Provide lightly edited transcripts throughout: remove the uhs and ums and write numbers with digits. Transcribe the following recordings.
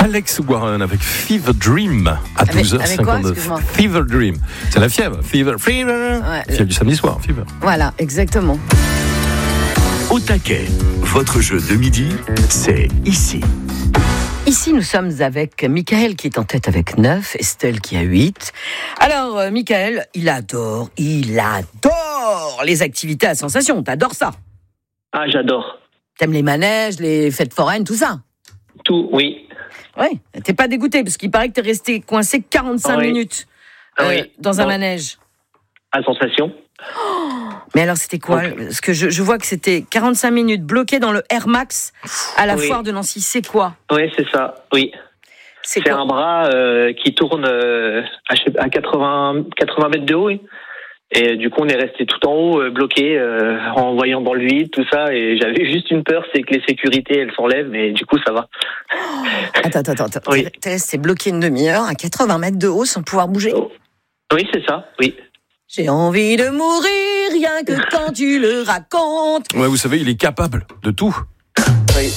Alex Warren avec Fever Dream à 12h59. Avec quoi, excuse-moi ? Fever Dream. C'est la fièvre. Fever. Ouais. Fièvre du samedi soir, Fever. Voilà, exactement. Au taquet, votre jeu de midi, c'est ici. Ici, nous sommes avec Michael qui est en tête avec 9, Estelle qui a 8. Alors, Michael, il adore les activités à sensation. T'adores ça ? Ah, j'adore. T'aimes les manèges, les fêtes foraines, tout ça ? Tout, oui. Oui, t'es pas dégoûté parce qu'il paraît que t'es resté coincé 45 minutes dans un manège. À sensation. Mais alors, c'était quoi ? Parce que je vois que c'était 45 minutes bloqué dans le Air Max à la foire de Nancy. C'est quoi ? Oui, c'est ça, oui. C'est quoi ? Un bras qui tourne à 80 mètres de haut, oui. Et du coup, on est resté tout en haut, bloqué, en voyant dans le vide, tout ça. Et j'avais juste une peur, c'est que les sécurités, elles s'enlèvent, mais du coup, ça va. Attends. Oui. T'es resté bloqué une demi-heure à 80 mètres de haut sans pouvoir bouger ? Oui, c'est ça, oui. J'ai envie de mourir, rien que quand tu le racontes. Ouais, vous savez, il est capable de tout. Oui.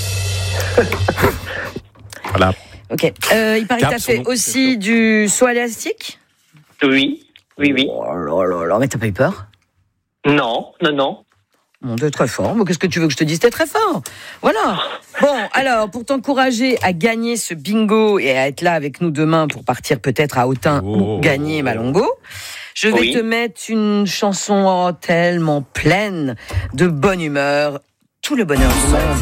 Voilà. Ok. Il paraît que t'as fait aussi du saut à l'élastique ? Oui. Oh là, mais t'as pas eu peur ? Non. Mon Dieu, très fort. Mais qu'est-ce que tu veux que je te dise ? T'es très fort. Voilà. Bon, alors, pour t'encourager à gagner ce bingo et à être là avec nous demain pour partir peut-être à Autun ou gagner Malongo, je vais te mettre une chanson tellement pleine de bonne humeur, tout le bonheur du monde.